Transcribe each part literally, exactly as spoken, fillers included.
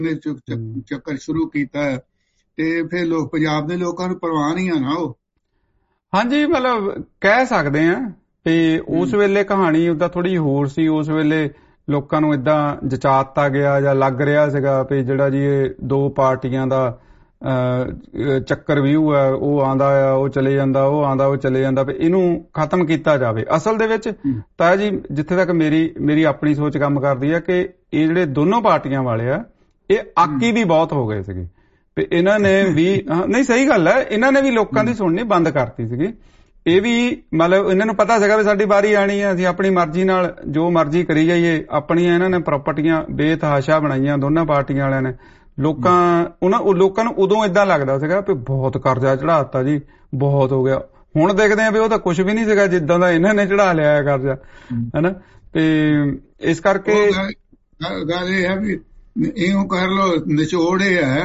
ਨੇ ਚੱਕਰ ਸ਼ੁਰੂ ਕੀਤਾ ਤੇ ਫਿਰ ਲੋਕ ਪੰਜਾਬ ਦੇ ਲੋਕਾਂ ਨੂੰ ਪਰਵਾਹ ਨਹੀਂ ਆ ਨਾ ਉਹ। ਹਾਂਜੀ, ਮਤਲਬ ਕਹਿ ਸਕਦੇ ਆ ਵੀ ਉਸ ਵੇਲੇ ਕਹਾਣੀ ਉਹਦਾ ਥੋੜੀ ਹੋਰ ਸੀ। ਉਸ ਵੇਲੇ ਲੋਕਾਂ ਨੂੰ ਏਦਾਂ ਜਚਾਤਾ ਗਿਆ ਜਾਂ ਲੱਗ ਰਿਹਾ ਸੀਗਾ ਵੀ ਜਿਹੜਾ ਜੀ ਇਹ ਦੋ ਪਾਰਟੀਆਂ ਦਾ ਚੱਕਰ ਵਿਊ ਹੈ, ਉਹ ਆਉਂਦਾ ਆ ਉਹ ਚਲੇ ਜਾਂਦਾ, ਉਹ ਆਉਂਦਾ ਉਹ ਚਲੇ ਜਾਂਦਾ, ਵੀ ਇਹਨੂੰ ਖਤਮ ਕੀਤਾ ਜਾਵੇ। ਅਸਲ ਦੇ ਵਿੱਚ ਤਾਂ ਜੀ ਜਿੱਥੇ ਤੱਕ ਮੇਰੀ ਮੇਰੀ ਆਪਣੀ ਸੋਚ ਕੰਮ ਕਰਦੀ ਹੈ ਕਿ ਇਹ ਜਿਹੜੇ ਦੋਨੋਂ ਪਾਰਟੀਆਂ ਵਾਲੇ ਆ ਇਹ ਆਕੀ ਵੀ ਬਹੁਤ ਹੋ ਗਏ ਸੀਗੇ ਵੀ ਇਹਨਾਂ ਨੇ ਵੀ ਨਹੀਂ, ਸਹੀ ਗੱਲ ਹੈ, ਇਹਨਾਂ ਨੇ ਵੀ ਲੋਕਾਂ ਦੀ ਸੁਣਨੀ ਬੰਦ ਕਰਤੀ ਸੀਗੀ। ਇਹ ਵੀ ਮਤਲਬ ਇਹਨਾਂ ਨੂੰ ਪਤਾ ਸੀਗਾ ਵੀ ਸਾਡੀ ਵਾਰੀ ਆਣੀ ਹੈ, ਅਸੀਂ ਆਪਣੀ ਮਰਜ਼ੀ ਨਾਲ ਜੋ ਮਰਜ਼ੀ ਕਰੀ ਜਾਈਏ। ਆਪਣੀਆਂ ਇਹਨਾਂ ਨੇ ਪ੍ਰਾਪਰਟੀਆਂ ਬੇਤਹਾਸ਼ਾ ਬਣਾਈਆਂ ਦੋਨਾਂ ਪਾਰਟੀਆਂ ਵਾਲਿਆਂ ਨੇ। ਲੋਕਾਂ ਉਹਨਾਂ ਲੋਕਾਂ ਨੂੰ ਉਦੋਂ ਏਦਾਂ ਲੱਗਦਾ ਸੀਗਾ ਵੀ ਬਹੁਤ ਕਰਜ਼ਾ ਚੜਾਤਾ ਜੀ, ਬਹੁਤ ਹੋ ਗਿਆ। ਹੁਣ ਦੇਖਦੇ ਆ ਵੀ ਉਹ ਤਾਂ ਕੁਛ ਵੀ ਨਹੀਂ ਸੀਗਾ ਜਿੱਦਾਂ ਦਾ ਇਹਨਾਂ ਨੇ ਚੜਾ ਲਿਆ ਹੈ ਕਰਜ਼ਾ, ਹਨਾ। ਤੇ ਇਸ ਕਰਕੇ ਗੱਲ ਇਹ ਹੈ ਵੀ ਇਉਂ ਕਰ ਲਓ, ਨਿਚੋੜ ਇਹ ਹੈ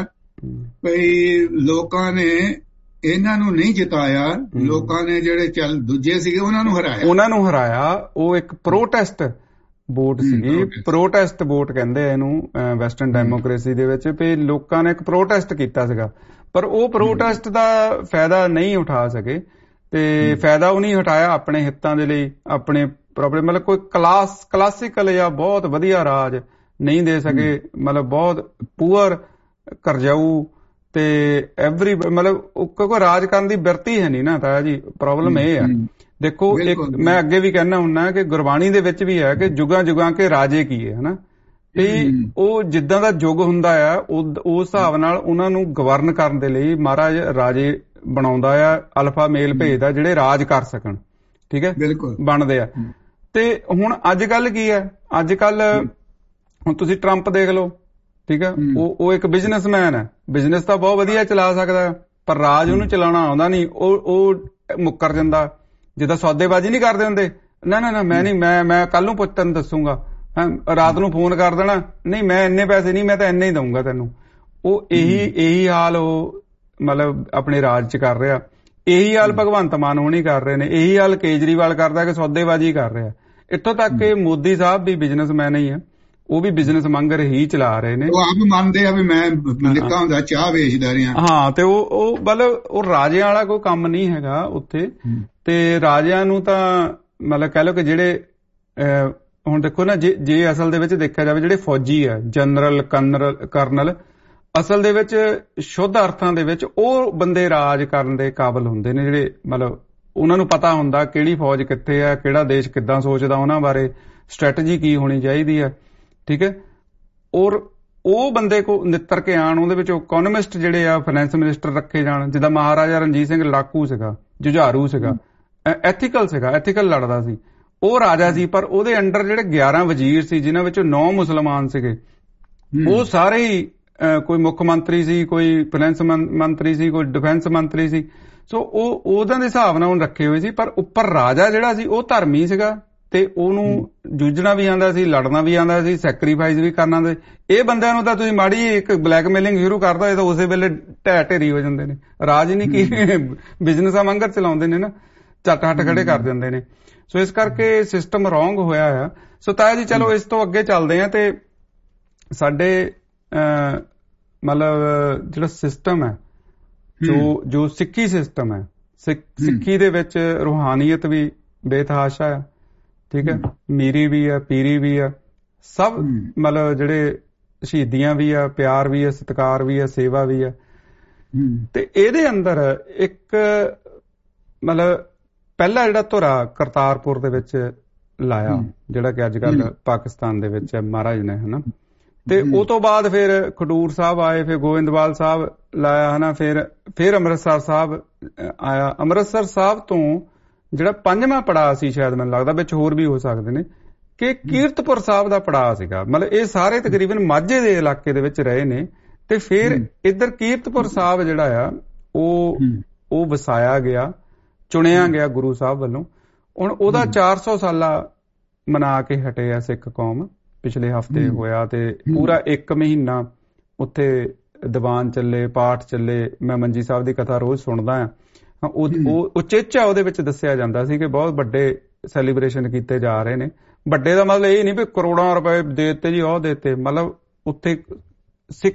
ਬਈ ਲੋਕਾਂ ਨੇ ਇਹਨਾਂ ਨੂੰ ਨਹੀਂ ਜਿਤਾਇਆ, ਲੋਕਾਂ ਨੇ ਜਿਹੜੇ ਚੱਲ ਦੂਜੇ ਸੀਗੇ ਉਹਨਾਂ ਨੂੰ ਹਰਾਇਆ ਉਹਨਾਂ ਨੂੰ ਹਰਾਇਆ ਉਹ ਇੱਕ ਪ੍ਰੋਟੈਸਟ ਵੋਟ ਸੀਗੀ। ਪ੍ਰੋਟੈਸਟ ਵੋਟ ਕਹਿੰਦੇ ਆ ਇਹਨੂੰ ਵੈਸਟਰਨ ਡੈਮੋਕ੍ਰੇਸੀ ਦੇ ਵਿੱਚ, ਵੀ ਲੋਕਾਂ ਨੇ ਇੱਕ ਪ੍ਰੋਟੈਸਟ ਕੀਤਾ ਸੀਗਾ। ਪਰ ਉਹ ਪ੍ਰੋਟੈਸਟ ਦਾ ਫਾਇਦਾ ਨਹੀਂ ਉਠਾ ਸਕੇ ਤੇ ਫਾਇਦਾ ਉਹ ਨਹੀਂ ਉਠਾਇਆ ਆਪਣੇ ਹਿੱਤਾਂ ਦੇ ਲਈ, ਆਪਣੇ ਪ੍ਰੋਬਲਮ ਮਤਲਬ ਕੋਈ ਕਲਾਸ ਕਲਾਸਿਕਲ ਜਾਂ ਬਹੁਤ ਵਧੀਆ ਰਾਜ ਨਹੀਂ ਦੇ ਸਕੇ। ਮਤਲਬ ਬਹੁਤ ਪੂਅਰ ਕਰਜ਼ਾਊ ਤੇ ਐਵਰੀ ਮਤਲਬ ਕਿਉਂਕਿ ਰਾਜ ਕਰਨ ਦੀ ਬਿਰਤੀ ਹੈ ਨਹੀਂ ਨਾ ਤਾਇਆ ਜੀ। ਪ੍ਰੋਬਲਮ ਇਹ ਆ, ਦੇਖੋ ਇੱਕ ਮੈਂ ਅੱਗੇ ਵੀ ਕਹਿਣਾ ਹੁੰਦਾ ਕਿ ਗੁਰਬਾਣੀ ਦੇ ਵਿੱਚ ਵੀ ਹੈ ਕਿ ਜੁਗਾਂ ਜੁਗਾਂ ਕੇ ਰਾਜੇ ਕੀਏ, ਹਨਾ। ਤੇ ਉਹ ਜਿੱਦਾਂ ਦਾ ਯੁੱਗ ਹੁੰਦਾ ਆ ਉਸ ਹਿਸਾਬ ਨਾਲ ਉਹਨਾਂ ਨੂੰ ਗਵਰਨ ਕਰਨ ਦੇ ਲਈ ਮਹਾਰਾਜ ਰਾਜੇ ਬਣਾਉਂਦਾ ਆ, ਅਲਫਾ ਮੇਲ ਭੇਜਦਾ ਜਿਹੜੇ ਰਾਜ ਕਰ ਸਕਣ, ਠੀਕ ਹੈ, ਬਣਦੇ ਆ। ਤੇ ਹੁਣ ਅੱਜ ਕੱਲ ਕੀ ਹੈ, ਅੱਜ ਕੱਲ ਹੁਣ ਤੁਸੀਂ ਟਰੰਪ ਦੇਖ ਲਓ, ਠੀਕ ਹੈ, ਉਹ ਉਹ ਇੱਕ ਬਿਜ਼ਨਸਮੈਨ ਹੈ, ਬਿਜ਼ਨਸ ਤਾਂ ਬਹੁਤ ਵਧੀਆ ਚਲਾ ਸਕਦਾ ਪਰ ਰਾਜ ਉਹਨੂੰ ਚਲਾਉਣਾ ਆਉਂਦਾ ਨਹੀਂ। ਉਹ ਉਹ ਮੁੱਕਰ ਜਾਂਦਾ, ਜਿੱਦਾਂ ਸੌਦੇਬਾਜ਼ੀ ਨਹੀਂ ਕਰਦੇ ਹੁੰਦੇ, ਨਾ ਨਾ ਨਾ ਮੈਂ ਨਹੀਂ, ਮੈਂ ਮੈਂ ਕੱਲ ਨੂੰ ਪੁੱਛ ਤੈਨੂੰ ਦੱਸੂਗਾ, ਰਾਤ ਨੂੰ ਫੋਨ ਕਰ ਦੇਣਾ, ਨਹੀਂ ਮੈਂ ਇੰਨੇ ਪੈਸੇ ਨਹੀਂ, ਮੈਂ ਤਾਂ ਇੰਨੇ ਹੀ ਦਊਂਗਾ ਤੈਨੂੰ। ਉਹ ਇਹੀ ਇਹੀ ਹਾਲ ਉਹ ਮਤਲਬ ਆਪਣੇ ਰਾਜ 'ਚ ਕਰ ਰਿਹਾ। ਇਹੀ ਹਾਲ ਭਗਵੰਤ ਮਾਨ ਹੋਣੀ ਕਰ ਰਹੇ ਨੇ, ਇਹੀ ਹਾਲ ਕੇਜਰੀਵਾਲ ਕਰਦਾ ਕਿ ਸੌਦੇਬਾਜ਼ੀ ਕਰ ਰਿਹਾ। ਇੱਥੋਂ ਤੱਕ ਕਿ ਮੋਦੀ ਸਾਹਿਬ ਵੀ ਬਿਜ਼ਨਸਮੈਨ ਹੀ ਆ, ਉਹ ਵੀ ਬਿਜ਼ਨਸ ਮੰਗਰ ਹੀ ਚਲਾ ਰਹੇ ਨੇ। ਉਹ ਆਪ ਮੰਨਦੇ ਆ ਵੀ ਮੈਂ ਨਿੱਕਾ ਹੁੰਦਾ ਚਾਹ ਵੇਚਦਾ ਰਿਹਾ। ਹਾਂ, ਤੇ ਉਹ ਉਹ ਮਤਲਬ ਉਹ ਰਾਜਿਆਂ ਵਾਲਾ ਕੋਈ ਕੰਮ ਨਹੀਂ ਹੈਗਾ ਉੱਥੇ। ਤੇ ਰਾਜਿਆਂ ਨੂੰ ਤਾਂ ਮਤਲਬ ਕਹਿ ਲਓ ਕਿ ਜਿਹੜੇ ਹੁਣ ਦੇਖੋ ਨਾ, ਜੇ ਜੇ ਅਸਲ ਦੇ ਵਿੱਚ ਦੇਖਿਆ ਜਾਵੇ ਜਿਹੜੇ ਫੌਜੀ ਆ, ਜਨਰਲ ਕਰਨਲ ਕਰਨਲ ਅਸਲ ਦੇ ਵਿੱਚ ਸ਼ੁੱਧ ਅਰਥਾਂ ਦੇ ਵਿੱਚ ਉਹ ਬੰਦੇ ਰਾਜ ਕਰਨ ਦੇ ਕਾਬਲ ਹੁੰਦੇ ਨੇ, ਜਿਹੜੇ ਮਤਲਬ ਉਹਨਾਂ ਨੂੰ ਪਤਾ ਹੁੰਦਾ ਕਿਹੜੀ ਫੌਜ ਕਿੱਥੇ ਆ, ਕਿਹੜਾ ਦੇਸ਼ ਕਿੱਦਾਂ ਸੋਚਦਾ, ਉਹਨਾਂ ਬਾਰੇ ਸਟ੍ਰੈਟਜੀ ਕੀ ਹੋਣੀ ਚਾਹੀਦੀ ਆ, ਠੀਕ ਹੈ। ਔਰ ਉਹ ਬੰਦੇ ਕੋ ਨਿੱਤਰ ਕੇ ਆਉਣ, ਉਹਦੇ ਵਿੱਚ ਇਕੋਨੋਮਿਸਟ ਜਿਹੜੇ ਆ, ਫਾਈਨੈਂਸ ਮਿਨਿਸਟਰ ਰੱਖੇ ਜਾਣ। ਜਿੱਦਾਂ ਮਹਾਰਾਜਾ ਰਣਜੀਤ ਸਿੰਘ ਲੜਾਕੂ ਸੀਗਾ, ਜੁਝਾਰੂ ਸੀਗਾ, ਐਥੀਕਲ ਸੀਗਾ, ਐਥੀਕਲ ਲੜਦਾ ਸੀ, ਉਹ ਰਾਜਾ ਸੀ। ਪਰ ਉਹਦੇ ਅੰਡਰ ਜਿਹੜੇ ਗਿਆਰਾਂ ਵਜ਼ੀਰ ਸੀ, ਜਿਨ੍ਹਾਂ ਵਿੱਚੋਂ ਨੌ ਮੁਸਲਮਾਨ ਸੀਗੇ, ਉਹ ਸਾਰੇ ਹੀ ਕੋਈ ਮੁੱਖ ਮੰਤਰੀ ਸੀ, ਕੋਈ ਫਾਈਨੈਂਸ ਮੰਤਰੀ ਸੀ, ਕੋਈ ਡਿਫੈਂਸ ਮੰਤਰੀ ਸੀ। ਸੋ ਉਹ ਉਹਨਾਂ ਦੇ ਹਿਸਾਬ ਨਾਲ ਉਹਨੂੰ ਰੱਖੇ ਹੋਏ ਸੀ। ਪਰ ਉੱਪਰ ਰਾਜਾ ਜਿਹੜਾ ਸੀ ਉਹ ਧਰਮੀ ਸੀਗਾ ਤੇ ਉਹਨੂੰ ਜੂਝਣਾ ਵੀ ਆਉਂਦਾ ਸੀ, ਲੜਨਾ ਵੀ ਆਉਂਦਾ ਸੀ, ਸੈਕਰੀਫਾਈਸ ਵੀ ਕਰਨਾ ਆਉਂਦਾ ਸੀ। ਇਹ ਬੰਦਿਆਂ ਨੂੰ ਤਾਂ ਤੁਸੀਂ ਮਾੜੀ ਇੱਕ ਬਲੈਕਮੇਲਿੰਗ ਸ਼ੁਰੂ ਕਰਦਾ ਇਹ ਤਾਂ ਉਸੇ ਵੇਲੇ ਢਹਿ ਢੇਰੀ ਹੋ ਜਾਂਦੇ ਨੇ। ਰਾਜ ਨਹੀਂ ਕੀ ਬਿਜ਼ਨਸਾਂ ਵਾਂਗਰ ਚਲਾਉਂਦੇ ਨੇ ਨਾ, ਝੱਟ ਹੱਟ ਖੜੇ ਕਰ ਦਿੰਦੇ ਨੇ। ਸੋ ਇਸ ਕਰਕੇ ਸਿਸਟਮ ਰੋਂਗ ਹੋਇਆ ਆ। ਸੋ ਤਾਇਆ ਜੀ ਚਲੋ ਇਸ ਤੋਂ ਅੱਗੇ ਚੱਲਦੇ ਆ। ਤੇ ਸਾਡੇ ਮਤਲਬ ਜਿਹੜਾ ਸਿਸਟਮ ਹੈ, ਜੋ ਜੋ ਸਿੱਖੀ ਸਿਸਟਮ ਹੈ, ਸਿੱਖੀ ਦੇ ਵਿੱਚ ਰੂਹਾਨੀਅਤ ਵੀ ਬੇਤਹਾਸ਼ਾ ਆ, ਠੀਕ ਹੈ, ਮੀਰੀ ਵੀ ਆ, ਪੀਰੀ ਵੀ ਆ, ਸਭ ਮਤਲਬ ਜਿਹੜੇ ਸ਼ਹੀਦੀਆਂ ਵੀ ਆ, ਪਿਆਰ ਵੀ ਆ, ਸਤਿਕਾਰ ਵੀ ਆ, ਸੇਵਾ ਵੀ ਆ। ਤੇ ਇਹਦੇ ਅੰਦਰ ਇੱਕ ਮਤਲਬ ਪਹਿਲਾ ਜਿਹੜਾ ਧੁਰਾ ਕਰਤਾਰਪੁਰ ਦੇ ਵਿੱਚ ਲਾਇਆ, ਜਿਹੜਾ ਕਿ ਅੱਜ ਕੱਲ ਪਾਕਿਸਤਾਨ ਦੇ ਵਿੱਚ ਹੈ, ਮਹਾਰਾਜ ਨੇ, ਹਨਾ। ਤੇ ਉਹ ਤੋਂ ਬਾਅਦ ਫਿਰ ਖਡੂਰ ਸਾਹਿਬ ਆਏ, ਫਿਰ ਗੋਇੰਦਵਾਲ ਸਾਹਿਬ ਲਾਇਆ, ਹਨਾ। ਫਿਰ ਫਿਰ ਅੰਮ੍ਰਿਤਸਰ ਸਾਹਿਬ ਆਇਆ। ਅੰਮ੍ਰਿਤਸਰ ਸਾਹਿਬ ਤੋਂ ਜਿਹੜਾ ਪੰਜਵਾਂ ਪੜਾਅ ਸੀ, ਸ਼ਾਇਦ ਮੈਨੂੰ ਲੱਗਦਾ ਵਿੱਚ ਹੋਰ ਵੀ ਹੋ ਸਕਦੇ ਨੇ, ਕਿ ਕੀਰਤਪੁਰ ਸਾਹਿਬ ਦਾ ਪੜਾਅ ਸੀਗਾ। ਮਤਲਬ ਇਹ ਸਾਰੇ ਤਕਰੀਬਨ ਮਾਝੇ ਦੇ ਇਲਾਕੇ ਦੇ ਵਿੱਚ ਰਹੇ ਨੇ। ਤੇ ਫਿਰ ਇੱਧਰ ਕੀਰਤਪੁਰ ਸਾਹਿਬ ਜਿਹੜਾ ਆ ਉਹ ਉਹ ਵਸਾਇਆ ਗਿਆ, ਚੁਣਿਆ ਗਿਆ ਗੁਰੂ ਸਾਹਿਬ ਵੱਲੋਂ। ਹੁਣ ਉਹਦਾ ਚਾਰ ਸੌ ਸਾਲਾ ਮਨਾ ਕੇ ਹਟੇ ਆ ਸਿੱਖ ਕੌਮ। ਪਿਛਲੇ ਹਫ਼ਤੇ ਹੋਇਆ ਤੇ ਪੂਰਾ ਇੱਕ ਮਹੀਨਾ ਉੱਥੇ ਦੀਵਾਨ ਚੱਲੇ, ਪਾਠ ਚੱਲੇ। ਮੈਂ ਮੰਜੀ ਸਾਹਿਬ ਦੀ ਕਥਾ ਰੋਜ਼ ਸੁਣਦਾ ਹਾਂ। ਉਹ ਉਚੇਚਾ ਉਹਦੇ ਵਿੱਚ ਦੱਸਿਆ ਜਾਂਦਾ ਸੀ ਕਿ ਬਹੁਤ ਵੱਡੇ ਸੈਲੀਬ੍ਰੇਸ਼ਨ ਕੀਤੇ ਜਾ ਰਹੇ ਨੇ। ਵੱਡੇ ਦਾ ਮਤਲਬ ਇਹ ਨਹੀਂ ਵੀ ਕਰੋੜਾਂ ਰੁਪਏ ਦੇ ਦਿੱਤੇ ਜੀ, ਉਹ ਦੇ ਦਿੱਤੇ। ਮਤਲਬ ਉੱਥੇ ਸਿੱਖ